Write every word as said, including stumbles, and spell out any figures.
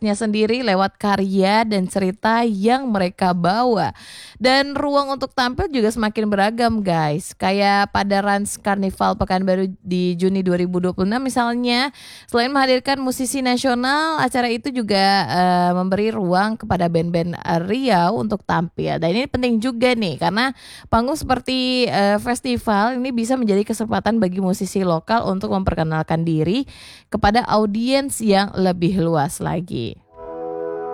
khasnya sendiri lewat karya dan cerita yang mereka bawa. Dan ruang untuk tampil juga semakin beragam guys. Kayak pada Rans Karnival Pekanbaru di Juni dua ribu dua puluh enam misalnya, selain menghadirkan musisi nasional, acara itu juga uh, memberi ruang kepada band-band uh, Riau untuk tampil. Dan ini penting juga nih karena panggung seperti uh, festival ini bisa menjadi kesempatan bagi musisi lokal untuk memperkenalkan diri kepada audiens yang lebih luas lagi.